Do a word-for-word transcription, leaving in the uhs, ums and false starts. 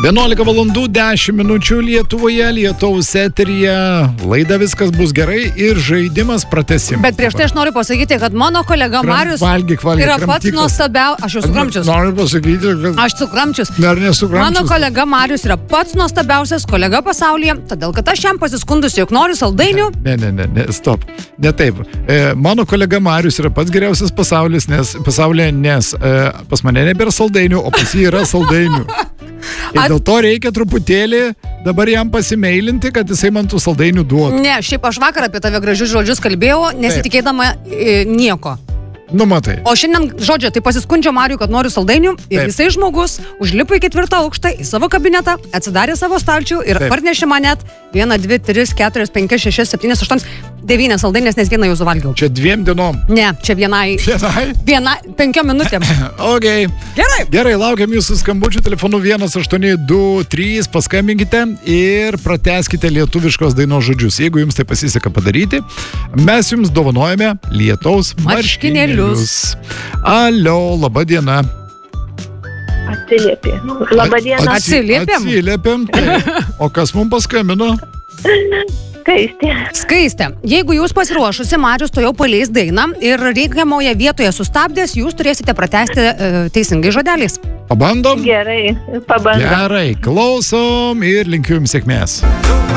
vienuolika valandų dešimt minučių Lietuvoje, Lietuvos eteryje. Laida Viskas bus gerai ir žaidimas pratęsimas. Bet prieš tai aš noriu pasakyti, kad mano kolega Kram, Marius valgyk, valgyk, yra kramtykas. pats nuostabiausias. Aš jau sukramčius. Noriu pasakyti, kad... Aš sukramčius. Dar nesukramčius. Mano kolega Marius yra pats nuostabiausias kolega pasaulyje, todėl kad aš jam pasiskundusiu, jog noriu saldainių. Ne, ne, ne, ne, stop. Ne taip. E, mano kolega Marius yra pats geriausias pasaulis, nes, pasaulyje, nes e, pas mane nebėra saldainių, o pas jį yra saldainių. Ir At... dėl to reikia truputėlį dabar jam pasimeilinti, kad jisai man tų saldainių duotų. Ne, šiaip aš vakar apie tave gražius žodžius kalbėjau, nesitikėdama e, nieko. Nu, matai. O šiandien, žodžiu, tai pasiskundžio Mariui, kad noriu saldainių ir Taip. jisai žmogus užlipo į ketvirtą aukštą į savo kabinetą, atsidarė savo stalčių ir Taip. parnešė man net vieną, dvi, tris, keturias, penkias, šešias, septynias, aštuonias, devynias saldainės, nes vieną jau suvalgiau. Čia dviem dienom. Ne, čia vienai, Vienai? viena, penkiom minutėm. Ok. Gerai. Gerai, laukiam jūsų skambučių telefonu vienas aštuoni du trys, paskambinkite ir pratęskite lietuviškos dainos žodžius. Jeigu jums tai pasiseka padaryti, mes jums dovanojame lietaus marškinėlius. Alio, laba diena. Atsiliepė. Labą dieną. Atsiliepėm? Atsiliepėm. O kas mums paskambino? Skaistė. Skaistė, jeigu jūs pasiruošusi, Marius to jau paleis dainą ir reikiamoje vietoje sustabdęs, jūs turėsite pratęsti e, teisingai žodeliais. Pabandom? Gerai, pabandom. Gerai, klausom ir linkiu jums sėkmės.